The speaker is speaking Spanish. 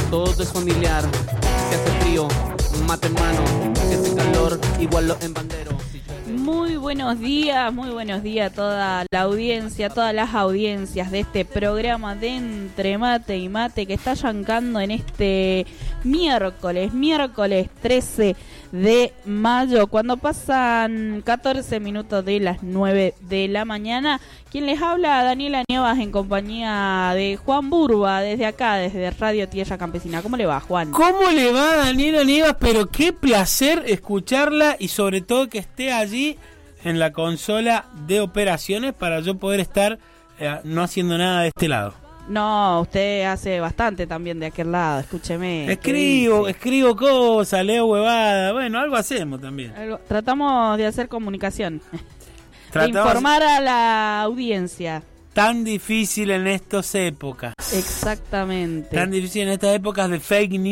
Todo es familiar. Si hace frío, mate en mano. Si hace calor, igual lo embandero. Muy buenos días a toda la audiencia, todas las audiencias de este programa de Entre Mate y Mate que está arrancando en este miércoles 13 de mayo, cuando pasan 14 minutos de las 9 de la mañana. Quien les habla, Daniela Nievas, en compañía de Juan Burba, desde acá, desde Radio Tierra Campesina. ¿Cómo le va, Juan? ¿Cómo le va, Daniela Nievas? Pero qué placer escucharla y sobre todo que esté allí en la consola de operaciones para yo poder estar no haciendo nada de este lado. No, usted hace bastante también de aquel lado, escúcheme. Escribo cosas, leo huevadas, bueno, algo hacemos también. Tratamos de hacer comunicación, de informar a la audiencia. Tan difícil en estas épocas. Exactamente. Tan difícil en estas épocas de fake